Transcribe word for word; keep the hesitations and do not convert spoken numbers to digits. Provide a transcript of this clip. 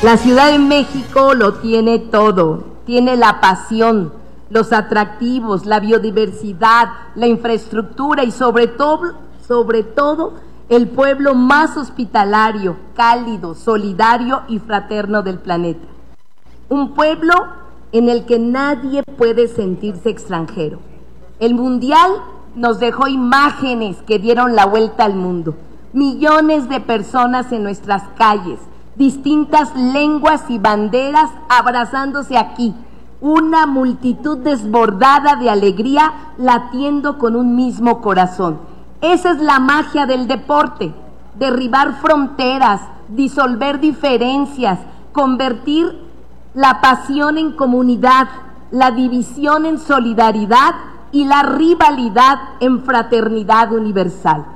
La Ciudad de México lo tiene todo, tiene la pasión, los atractivos, la biodiversidad, la infraestructura y sobre todo, sobre todo, el pueblo más hospitalario, cálido, solidario y fraterno del planeta. Un pueblo en el que nadie puede sentirse extranjero. El Mundial nos dejó imágenes que dieron la vuelta al mundo. Millones de personas en nuestras calles, distintas lenguas y banderas abrazándose aquí, una multitud desbordada de alegría latiendo con un mismo corazón. Esa es la magia del deporte, derribar fronteras, disolver diferencias, convertir la pasión en comunidad, la división en solidaridad y la rivalidad en fraternidad universal.